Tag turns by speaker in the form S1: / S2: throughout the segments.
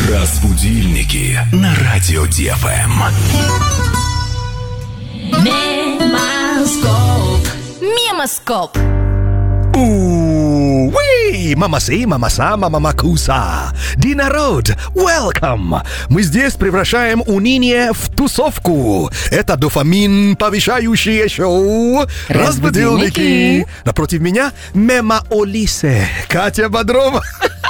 S1: Разбудильники на радио ДФМ.
S2: Мемоскоп.
S3: Уи! Мамаси, мамаса, мамакуса. Динарод, welcome! Мы здесь превращаем уныние в тусовку. Это дофамин повышающее шоу «Разбудильники». Напротив меня Мема Олисе, Катя Бодрова.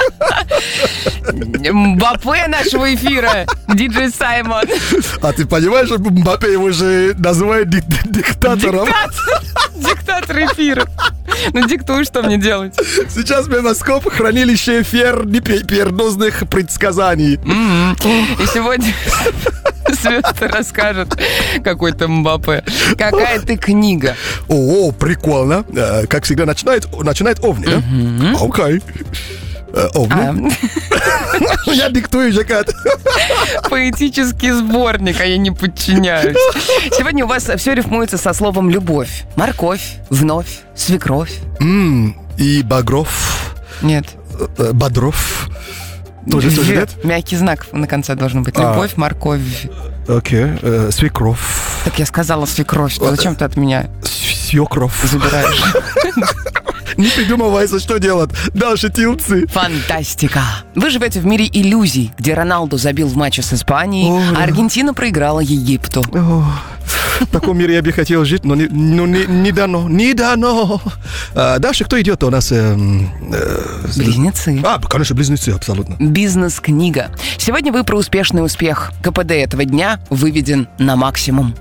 S4: Мбаппе нашего эфира, диджей Саймон.
S3: А ты понимаешь, что Мбаппе его же называют диктатором?
S4: Диктатор эфира. Ну, диктуй, что мне делать.
S3: Сейчас Мемоскоп — хранилище пердозных предсказаний.
S4: И сегодня Света расскажет какой-то Мбаппе. Какая ты книга?
S3: О, прикольно. Как всегда, начинает Овни, да? Окей. Овни. Я диктую, Жакат.
S4: Поэтический сборник, а я не подчиняюсь. Сегодня у вас все рифмуется со словом «любовь». Морковь, вновь, свекровь.
S3: И Багров.
S4: Нет.
S3: Бодров. Тоже нет?
S4: Мягкий знак на конце должен быть. Любовь, морковь.
S3: Окей. Свекровь.
S4: Так я сказала свекровь. Зачем ты от меня
S3: Свекров.
S4: забираешь?
S3: Не придумывается, что делать. Дальше тилцы.
S4: Фантастика. Вы живете в мире иллюзий, где Роналду забил в матче с Испанией, а Аргентина проиграла Египту.
S3: В таком мире я бы хотел жить, но не дано. Не дано. Дальше кто идет у нас?
S4: Близнецы.
S3: Конечно, близнецы, абсолютно.
S4: Бизнес-книга. Сегодня вы про успешный успех. КПД этого дня выведен на максимум.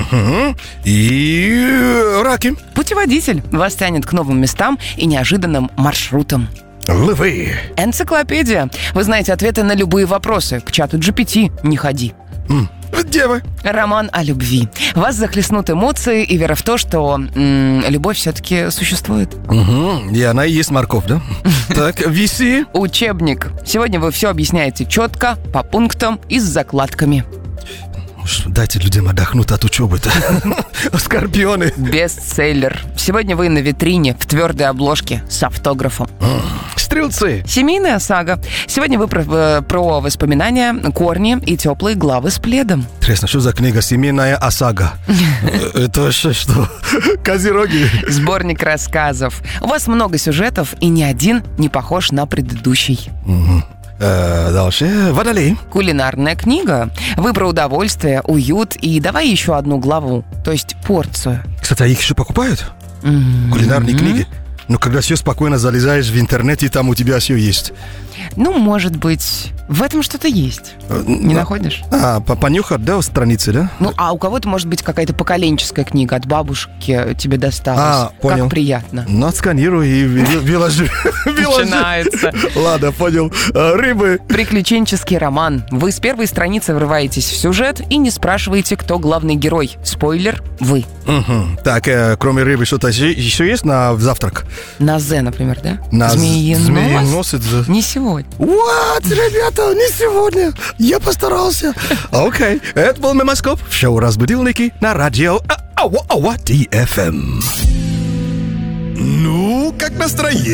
S3: И раки.
S4: Путеводитель вас тянет к новым местам и неожиданным маршрутам.
S3: Львы.
S4: Энциклопедия. Вы знаете ответы на любые вопросы. К чату GPT не ходи.
S3: Девы.
S4: Роман о любви. Вас захлестнут эмоции и вера в то, что любовь все-таки существует.
S3: И она и есть морковь, да? Так, виси.
S4: Учебник. Сегодня вы все объясняете четко, по пунктам и с закладками.
S3: Дайте людям отдохнуть от учебы-то. Скорпионы.
S4: Бестселлер. Сегодня вы на витрине в твердой обложке с автографом.
S3: Стрелцы.
S4: Семейная сага. Сегодня вы про воспоминания, корни и теплые главы с пледом.
S3: Интересно, что за книга «Семейная осага»? Это вообще что? Козероги.
S4: Сборник рассказов. У вас много сюжетов, и ни один не похож на предыдущий.
S3: Дальше. Водолей.
S4: Кулинарная книга. Вы про удовольствие, уют и давай еще одну главу, то есть порцию.
S3: Кстати, а их еще покупают? Кулинарные книги? Но когда все спокойно залезаешь в интернет, и там у тебя все есть.
S4: Ну, может быть, в этом что-то есть. Не находишь?
S3: Понюхать, да, страницы, да?
S4: Ну, а у кого-то может быть какая-то поколенческая книга от бабушки тебе досталась.
S3: Понял.
S4: Как приятно.
S3: Ну, отсканируй и выложи.
S4: Начинается.
S3: Ладно, понял. Рыбы.
S4: Приключенческий роман. Вы с первой страницы врываетесь в сюжет и не спрашиваете, кто главный герой. Спойлер – вы.
S3: Так, кроме рыбы, что-то еще есть на завтрак?
S4: На «З», например, да?
S3: На
S4: Змеенос?
S3: Змееносец.
S4: Не сегодня.
S3: What, ребята, не сегодня. Я постарался. Окей. Это был Мемоскоп в шоу «Разбудильники» на радио ДФМ. Ну, как настроение?